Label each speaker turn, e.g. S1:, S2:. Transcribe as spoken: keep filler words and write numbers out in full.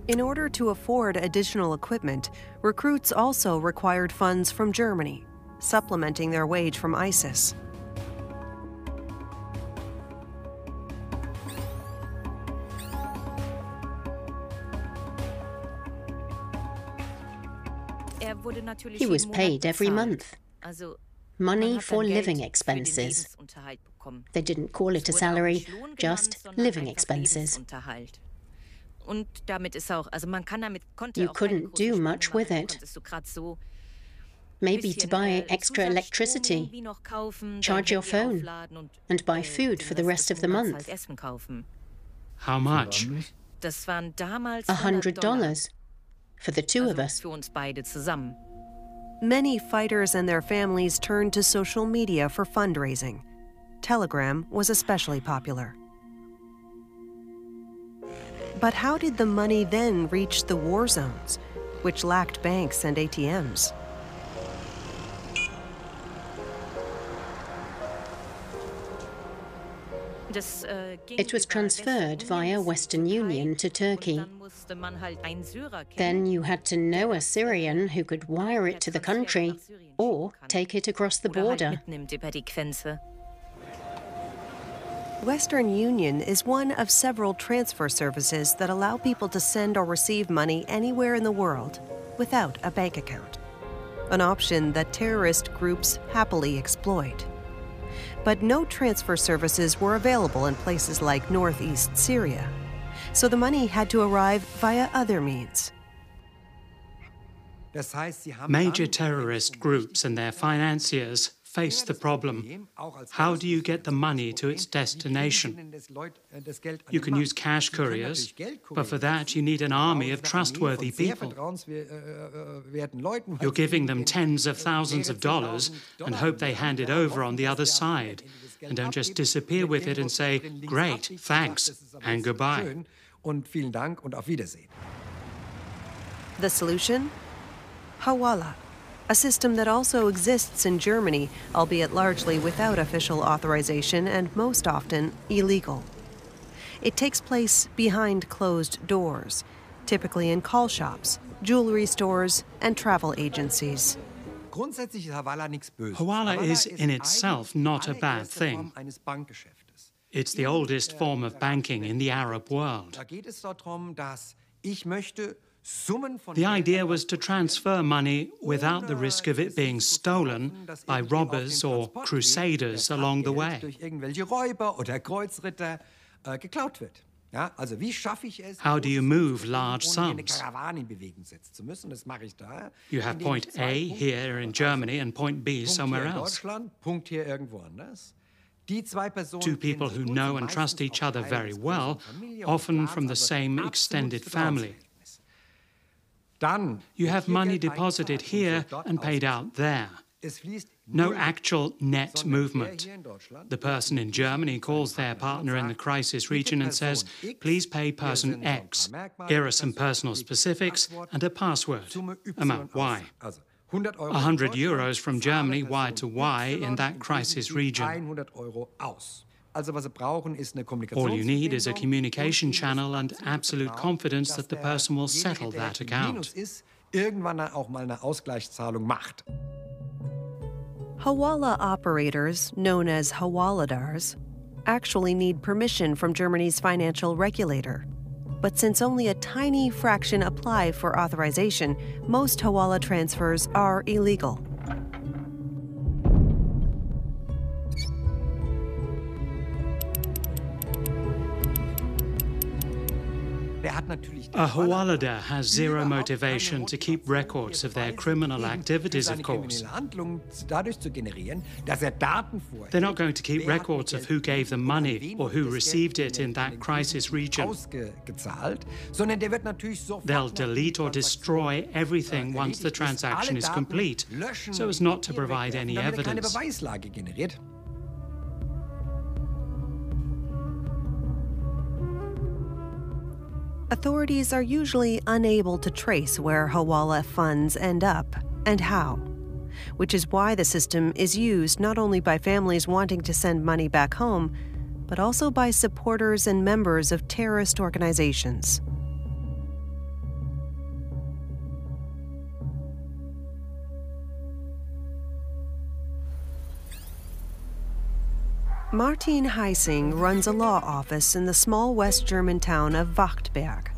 S1: In order to afford additional equipment, recruits also required funds from Germany, supplementing their wage from ISIS.
S2: He was paid every month. Money for living expenses. They didn't call it a salary, just living expenses. You couldn't do much with it. Maybe to buy extra electricity, charge your phone, and buy food for the rest of the month.
S3: How much?
S2: A hundred dollars for the two of us.
S1: Many fighters and their families turned to social media for fundraising. Telegram was especially popular. But how did the money then reach the war zones, which lacked banks and A T Ms?
S2: It was transferred via Western Union to Turkey. Then you had to know a Syrian who could wire it to the country or take it across the border.
S1: Western Union is one of several transfer services that allow people to send or receive money anywhere in the world without a bank account, an option that terrorist groups happily exploit. But no transfer services were available in places like northeast Syria, so the money had to arrive via other means.
S3: Major terrorist groups and their financiers face the problem. How do you get the money to its destination? You can use cash couriers, but for that you need an army of trustworthy people. You're giving them tens of thousands of dollars and hope they hand it over on the other side, and don't just disappear with it and say, "Great, thanks, and goodbye."
S1: The solution? Hawala, a system that also exists in Germany, albeit largely without official authorization and most often illegal. It takes place behind closed doors, typically in call shops, jewelry stores, and travel agencies.
S3: Hawala is in itself not a bad thing. It's the oldest form of banking in the Arab world. The idea was to transfer money without the risk of it being stolen by robbers or crusaders along the way. How do you move large sums? You have point A here in Germany and point B somewhere else. Two people who know and trust each other very well, often from the same extended family. You have money deposited here and paid out there. No actual net movement. The person in Germany calls their partner in the crisis region and says, "Please pay person X. Here are some personal specifics and a password. Amount Y. A hundred euros from Germany wired to Y in that crisis region. All you need is a communication channel and absolute confidence that the person will settle that account."
S1: Hawala operators, known as hawaladars, actually need permission from Germany's financial regulator. But since only a tiny fraction apply for authorization, most Hawala transfers are illegal.
S3: A Hawaladar has zero motivation to keep records of their criminal activities, of course. They're not going to keep records of who gave them money or who received it in that crisis region. They'll delete or destroy everything once the transaction is complete, so as not to provide any evidence.
S1: Authorities are usually unable to trace where Hawala funds end up and how, which is why the system is used not only by families wanting to send money back home, but also by supporters and members of terrorist organizations. Martin Heising runs a law office in the small West German town of Wachtberg.